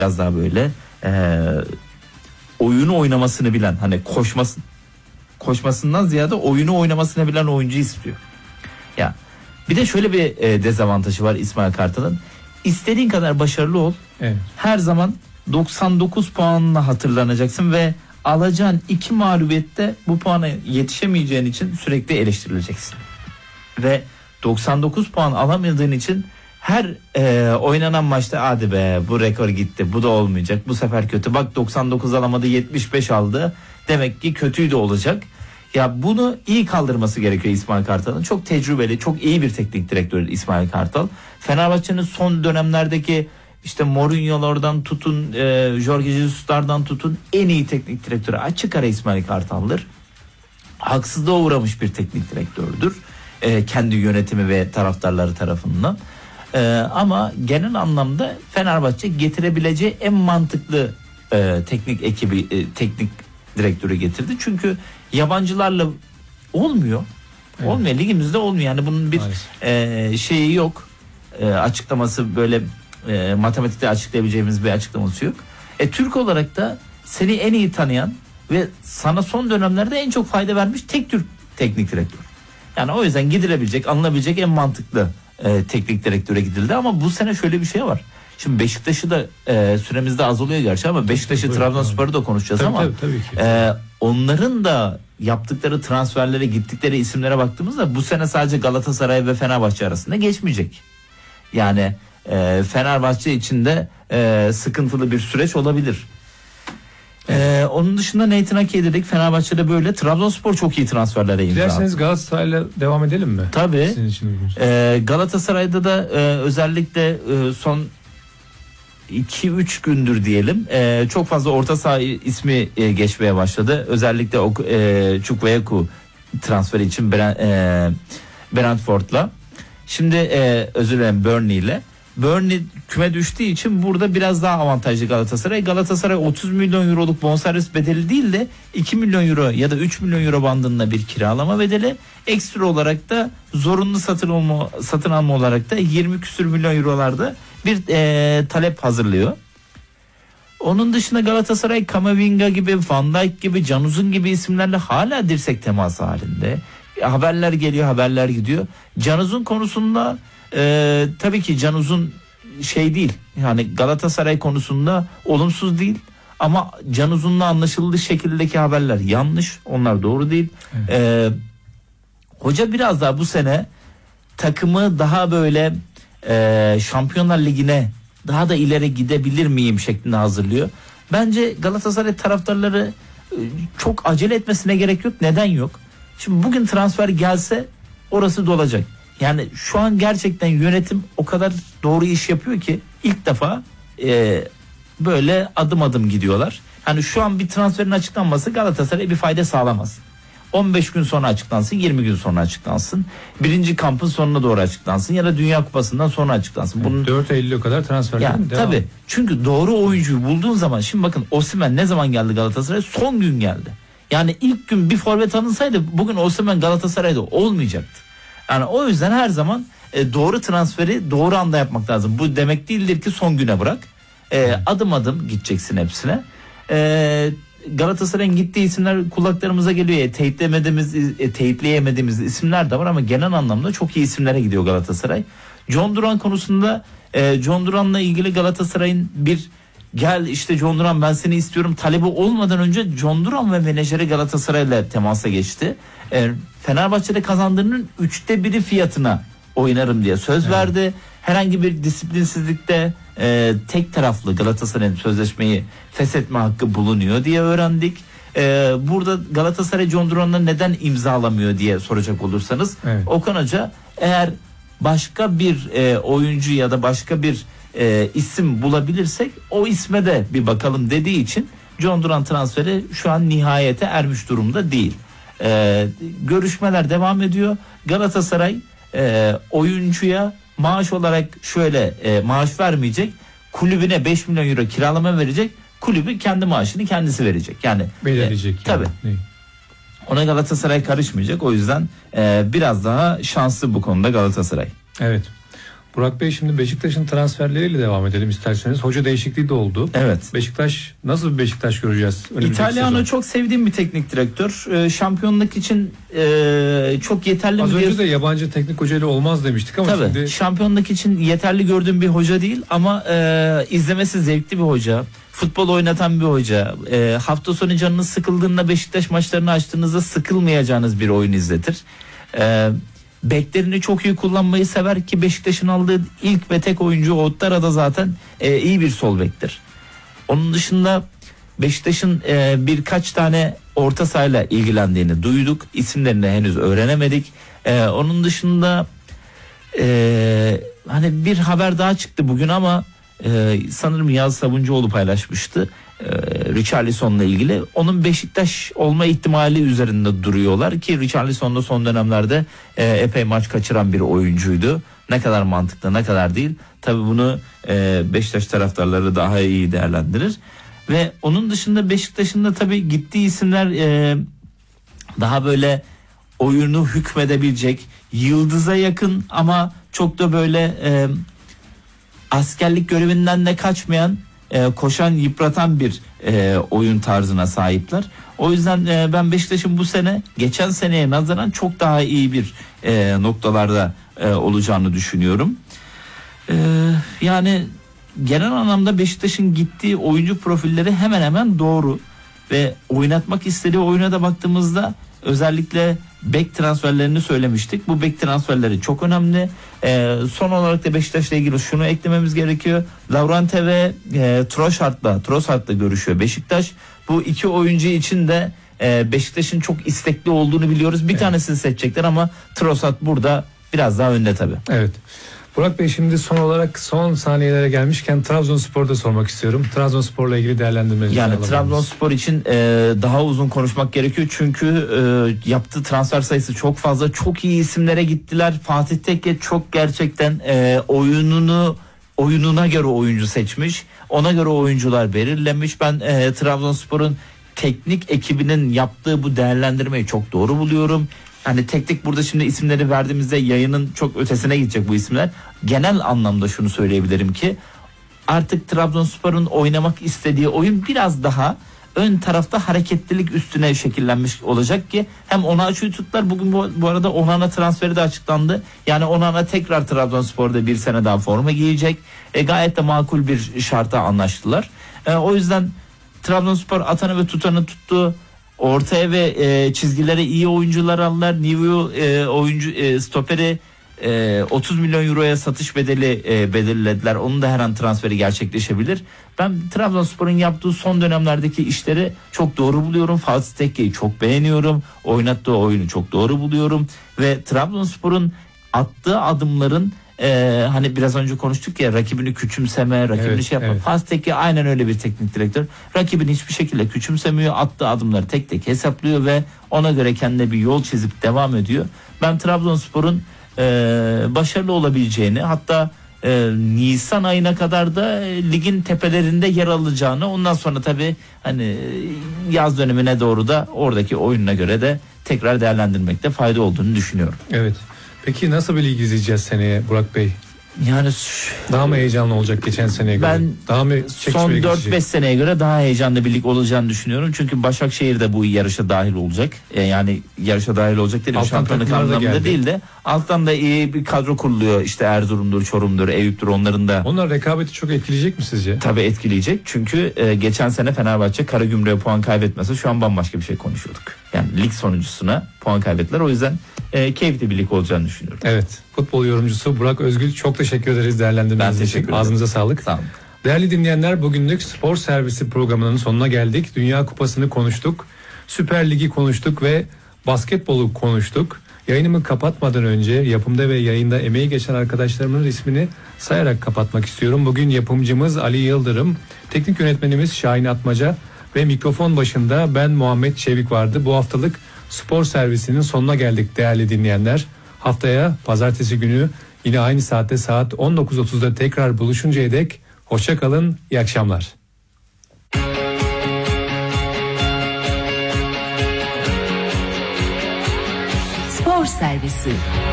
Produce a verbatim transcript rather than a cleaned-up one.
biraz daha böyle e, oyunu oynamasını bilen, hani koşması, koşmasından ziyade oyunu oynamasını bilen oyuncu istiyor. Ya bir de şöyle bir e, dezavantajı var İsmail Kartal'ın. İstediğin kadar başarılı ol. Evet. Her zaman doksan dokuz puanla hatırlanacaksın ve alacağın iki mağlubiyette bu puana yetişemeyeceğin için sürekli eleştirileceksin. Ve doksan dokuz puan alamadığın için her e, oynanan maçta hadi be bu rekor gitti, bu da olmayacak, bu sefer kötü, bak doksan dokuz alamadı yetmiş beş aldı, demek ki kötüydü olacak. Ya bunu iyi kaldırması gerekiyor İsmail Kartal'ın. Çok tecrübeli, çok iyi bir teknik direktör İsmail Kartal. Fenerbahçe'nin son dönemlerdeki işte Mourinho'lardan tutun, e, Jorge Jesus'lardan tutun en iyi teknik direktörü açık ara İsmail Kartal'dır. Haksızlığa uğramış bir teknik direktördür. E, kendi yönetimi ve taraftarları tarafından. E, ama genel anlamda Fenerbahçe getirebileceği en mantıklı e, teknik ekibi, e, teknik direktörü getirdi. Çünkü yabancılarla olmuyor. Evet. Olmuyor. Ligimizde olmuyor. Yani bunun bir e, şeyi yok. E, açıklaması böyle e, matematikte açıklayabileceğimiz bir açıklaması yok. E, Türk olarak da seni en iyi tanıyan ve sana son dönemlerde en çok fayda vermiş tek Türk teknik direktör. Yani o yüzden gidilebilecek, alınabilecek en mantıklı e, teknik direktöre gidildi. Ama bu sene şöyle bir şey var. Şimdi Beşiktaş'ı da e, süremizde az oluyor gerçi ama Beşiktaş'ı, Trabzonspor'u da konuşacağız tabii, ama tabii, tabii ki. E, onların da yaptıkları transferlere, gittikleri isimlere baktığımızda bu sene sadece Galatasaray ve Fenerbahçe arasında geçmeyecek. Yani e, Fenerbahçe için de e, sıkıntılı bir süreç olabilir. Ee, onun dışında Nathan Ake dedik. Fenerbahçe'de böyle. Trabzonspor çok iyi transferlere imza attı. Dilerseniz Galatasaray'la devam edelim mi? Tabii. Ee, Galatasaray'da da e, özellikle e, son iki üç gündür diyelim e, çok fazla orta saha ismi e, geçmeye başladı. Özellikle o e, Chukwueku transferi için Brent, e, Brentford'la. Şimdi e, özür dilerim Burnley ile. Burnley küme düştüğü için burada biraz daha avantajlı Galatasaray. Galatasaray otuz milyon euroluk bonservis bedeli değil de iki milyon euro ya da üç milyon euro bandında bir kiralama bedeli. Ekstra olarak da zorunlu satın alma, satın alma olarak da yirmi küsür milyon eurolarda bir e, talep hazırlıyor. Onun dışında Galatasaray Kamavinga gibi, Van Dijk gibi, Can Uzun gibi isimlerle hala dirsek teması halinde. Haberler geliyor, haberler gidiyor. Can Uzun konusunda Ee, tabii ki Can Uzun şey değil, yani Galatasaray konusunda olumsuz değil ama Can Uzun'la anlaşıldığı şekildeki haberler yanlış, onlar doğru değil. Evet. Ee, hoca biraz daha bu sene takımı daha böyle e, Şampiyonlar Ligi'ne daha da ileri gidebilir miyim şeklinde hazırlıyor. Bence Galatasaray taraftarları e, çok acele etmesine gerek yok. Neden yok? Şimdi bugün transfer gelse orası dolacak. Yani şu an gerçekten yönetim o kadar doğru iş yapıyor ki ilk defa e, böyle adım adım gidiyorlar. Hani şu an bir transferin açıklanması Galatasaray'a bir fayda sağlamaz. on beş gün sonra açıklansın, yirmi gün sonra açıklansın. Birinci kampın sonuna doğru açıklansın ya da Dünya Kupası'ndan sonra açıklansın. Bunun dört Eylül'e kadar transferler yani, devam. Tabii. Çünkü doğru oyuncuyu bulduğun zaman, şimdi bakın Osimhen ne zaman geldi Galatasaray'a? Son gün geldi. Yani ilk gün bir forvet alınsaydı bugün Osimhen Galatasaray'da olmayacaktı. Yani o yüzden her zaman e, doğru transferi doğru anda yapmak lazım. Bu demek değildir ki son güne bırak. E, adım adım gideceksin hepsine. E, Galatasaray'ın gittiği isimler kulaklarımıza geliyor. E, teyitleyemediğimiz, e, teyitleyemediğimiz isimler de var ama genel anlamda çok iyi isimlere gidiyor Galatasaray. John Duran konusunda e, John Duran'la ilgili Galatasaray'ın bir gel işte John Duran ben seni istiyorum talebi olmadan önce John Duran ve menajeri Galatasaray'la temasa geçti. E, Fenerbahçe'de kazandığının üçte biri fiyatına oynarım diye söz evet. verdi. Herhangi bir disiplinsizlikte e, tek taraflı Galatasaray'ın sözleşmeyi feshetme hakkı bulunuyor diye öğrendik. E, burada Galatasaray John Duran'la neden imzalamıyor diye soracak olursanız evet. Okan Hoca eğer başka bir e, oyuncu ya da başka bir e, isim bulabilirsek o isme de bir bakalım dediği için John Duran transferi şu an nihayete ermiş durumda değil. Ee, görüşmeler devam ediyor. Galatasaray e, oyuncuya maaş olarak şöyle e, maaş vermeyecek. Kulübüne beş milyon euro kiralama verecek. Kulübü kendi maaşını kendisi verecek. Yani belirleyecek. E, tabii. Yani. Ona Galatasaray karışmayacak. O yüzden e, biraz daha şanslı bu konuda Galatasaray. Evet. Burak Bey, şimdi Beşiktaş'ın transferleriyle devam edelim isterseniz. Hoca değişikliği de oldu. Evet. Beşiktaş, nasıl bir Beşiktaş göreceğiz? İtalyan'ı çok sevdiğim bir teknik direktör. Ee, şampiyonluk için e, çok yeterli. Az bir önce de yabancı teknik hocayla olmaz demiştik ama Tabii, şimdi... şampiyonluk için yeterli gördüğüm bir hoca değil ama e, izlemesi zevkli bir hoca. Futbol oynatan bir hoca. E, hafta sonu canınız sıkıldığında Beşiktaş maçlarını açtığınızda sıkılmayacağınız bir oyun izletir. E, beklerini çok iyi kullanmayı sever ki Beşiktaş'ın aldığı ilk ve tek oyuncu Ouattara da zaten e, iyi bir sol bektir. Onun dışında Beşiktaş'ın e, birkaç tane orta sahayla ilgilendiğini duyduk. İsimlerini henüz öğrenemedik. E, onun dışında e, hani bir haber daha çıktı bugün ama e, sanırım Yaz Sabuncuoğlu paylaşmıştı. E, Richarlison'la ilgili. Onun Beşiktaş olma ihtimali üzerinde duruyorlar ki Richarlison da son dönemlerde e, epey maç kaçıran bir oyuncuydu. Ne kadar mantıklı, ne kadar değil. Tabii bunu e, Beşiktaş taraftarları daha iyi değerlendirir. Ve onun dışında Beşiktaş'ın da tabii gittiği isimler e, daha böyle oyunu hükmedebilecek, yıldıza yakın ama çok da böyle e, askerlik görevinden de kaçmayan, e, koşan, yıpratan bir e, oyun tarzına sahipler. O yüzden e, ben Beşiktaş'ın bu sene geçen seneye nazaran çok daha iyi bir e, noktalarda e, olacağını düşünüyorum. E, yani genel anlamda Beşiktaş'ın gittiği oyuncu profilleri hemen hemen doğru ve oynatmak istediği oyuna da baktığımızda özellikle bek transferlerini söylemiştik. Bu bek transferleri çok önemli. Ee, son olarak da Beşiktaş'la ilgili şunu eklememiz gerekiyor. Laurente ve e, Trossard'la Trossard'la görüşüyor Beşiktaş. Bu iki oyuncu için de e, Beşiktaş'ın çok istekli olduğunu biliyoruz. Bir evet. tanesini seçecekler ama Trossard burada biraz daha önde tabii. Evet. Burak Bey, şimdi son olarak son saniyelere gelmişken Trabzonspor'da sormak istiyorum. Trabzonspor'la ilgili değerlendirmenizi Yani alalım. Trabzonspor için e, daha uzun konuşmak gerekiyor. Çünkü e, yaptığı transfer sayısı çok fazla. Çok iyi isimlere gittiler. Fatih Tekke çok gerçekten e, oyununu oyununa göre oyuncu seçmiş. Ona göre oyuncular belirlemiş. Ben e, Trabzonspor'un teknik ekibinin yaptığı bu değerlendirmeyi çok doğru buluyorum. Hani tek tek burada şimdi isimleri verdiğimizde yayının çok ötesine gidecek bu isimler. Genel anlamda şunu söyleyebilirim ki artık Trabzonspor'un oynamak istediği oyun biraz daha ön tarafta hareketlilik üstüne şekillenmiş olacak ki hem Onaçu'yu tuttular. Bugün bu, bu arada Onana transferi de açıklandı. Yani Onana tekrar Trabzonspor'da bir sene daha forma giyecek. E, gayet de makul bir şarta anlaştılar. E, o yüzden Trabzonspor atanı ve tutanı tuttu. Ortaya ve e, çizgilere iyi oyuncular aldılar. Nivu e, oyuncu e, stoperi e, otuz milyon euroya satış bedeli e, belirlediler. Onun da her an transferi gerçekleşebilir. Ben Trabzonspor'un yaptığı son dönemlerdeki işleri çok doğru buluyorum. Fatih Tekke'yi çok beğeniyorum. Oynattığı oyunu çok doğru buluyorum. Ve Trabzonspor'un attığı adımların Ee, hani biraz önce konuştuk ya, rakibini küçümseme, rakibini evet, şey yapma. Evet. Fatih Tekke aynen öyle bir teknik direktör. Rakibini hiçbir şekilde küçümsemiyor. Attığı adımları tek tek hesaplıyor ve ona göre kendine bir yol çizip devam ediyor. Ben Trabzonspor'un e, başarılı olabileceğini, hatta e, Nisan ayına kadar da e, ligin tepelerinde yer alacağını, ondan sonra tabii hani yaz dönemine doğru da oradaki oyununa göre de tekrar değerlendirmekte fayda olduğunu düşünüyorum. Evet. Peki nasıl bir lig izleyeceğiz seneye Burak Bey? Yani daha mı heyecanlı olacak geçen seneye göre? Ben daha mı son dört beş seneye göre daha heyecanlı bir lig olacağını düşünüyorum. Çünkü Başakşehir de bu yarışa dahil olacak. E yani yarışa dahil olacak değil, şampiyonluk anlamında değil de alttan da iyi bir kadro kuruluyor. İşte Erzurum'dur, Çorum'dur, Eyüp'tür, onların da. Onlar rekabeti çok etkileyecek mi sizce? Tabii etkileyecek. Çünkü e, geçen sene Fenerbahçe Karagümrük'e puan kaybetmese şu an bambaşka bir şey konuşuyorduk. Yani lig sonuncusuna puan kaybettiler. O yüzden e, keyifli bir lig olacağını düşünüyorum. Evet. Futbol yorumcusu Burak Özgül, çok teşekkür ederiz değerlendirmeniz için. Ağzınıza sağlık. Sağ olun. Değerli dinleyenler, bugünlük Spor Servisi programının sonuna geldik. Dünya Kupası'nı konuştuk. Süper Lig'i konuştuk ve basketbolu konuştuk. Yayınımı kapatmadan önce yapımda ve yayında emeği geçen arkadaşlarımın ismini sayarak kapatmak istiyorum. Bugün yapımcımız Ali Yıldırım, teknik yönetmenimiz Şahin Atmaca ve mikrofon başında ben Muhammed Çevik vardı. Bu haftalık Spor Servisi'nin sonuna geldik değerli dinleyenler. Haftaya pazartesi günü yine aynı saatte saat on dokuz otuzda tekrar buluşuncaya dek hoşça kalın, iyi akşamlar. Spor Servisi.